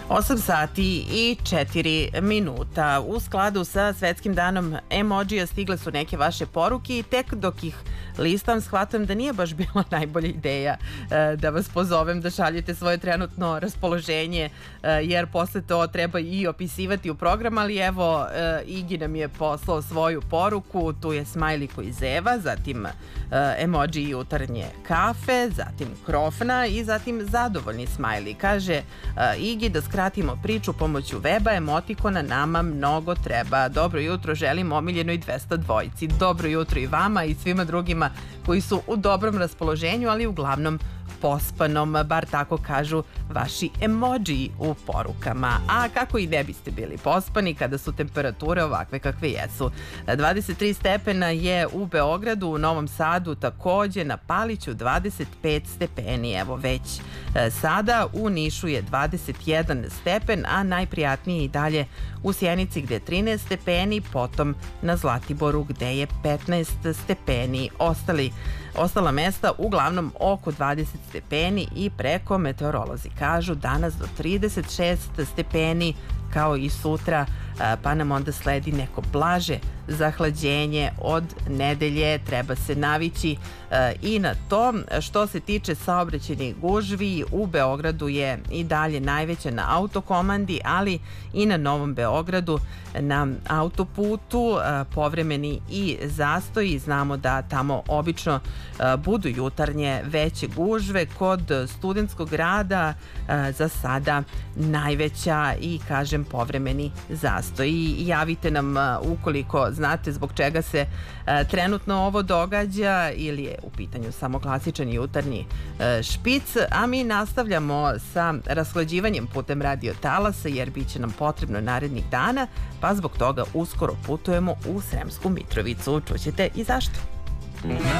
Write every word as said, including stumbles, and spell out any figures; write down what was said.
osam sati i četiri minuta. U skladu sa Svetskim danom emodžija stigle su neke vaše poruke i tek dok ih listam shvatam da nije baš bila najbolja ideja e, da vas pozovem da šaljete svoje trenutno raspoloženje, e, jer posle to treba i opisivati u program, ali evo e, Igi nam je poslao svoju poruku, tu je smajli koji zeva, zatim e, emodži jutarnje kafe, zatim krofna i zatim zadovoljni smajli. Kaže e, Igi da skratimo priču pomoću weba, emotikona nama mnogo treba. Dobro jutro želim omiljenoj dvesta dvojici. Dobro jutro i vama i svima drugima koji su u dobrom raspoloženju, ali uglavnom pospanom, bar tako kažu vaši emodžiji u porukama. A kako i ne biste bili pospani kada su temperature ovakve kakve jesu. dvadeset tri stepena je u Beogradu, u Novom Sadu takođe, na Paliću dvadeset pet stepeni, evo već sada. U Nišu je dvadeset jedan stepen, a najprijatnije i dalje u Sjenici gde je trinaest stepeni, potom na Zlatiboru gde je petnaest stepeni. Ostali Ostala mesta uglavnom oko dvadeset stepeni i preko. Meteorolozi kažu danas do trideset šest stepeni kao i sutra, pa nam onda sledi neko blaže zahlađenje od nedelje. Treba se navići i na to. Što se tiče saobraćajnih gužvi, u Beogradu je i dalje najveća na autokomandi, ali i na Novom Beogradu na autoputu povremeni i zastoji. Znamo da tamo obično budu jutarnje veće gužve. Kod Studentskog grada za sada najveća i kažem povremeni zastoj. I javite nam ukoliko znate zbog čega se trenutno ovo događa ili je u pitanju samo klasičan jutarnji špic, a mi nastavljamo sa rashlađivanjem putem radio talasa jer bit će nam potrebno narednih dana, pa zbog toga uskoro putujemo u Sremsku Mitrovicu. Čućete i zašto.